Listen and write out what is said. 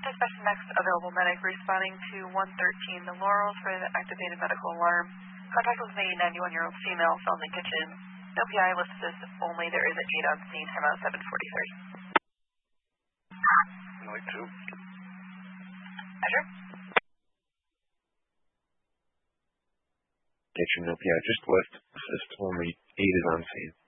Dispatch the next available medic responding to 113 The Laurels for the activated medical alarm. Contact was made 91-year-old female, found in the kitchen. No PI listed only. There is an 8 on scene from about 7:43. Night 2. Measure. Kitchen, no PI just left. Assist only 8 is on scene.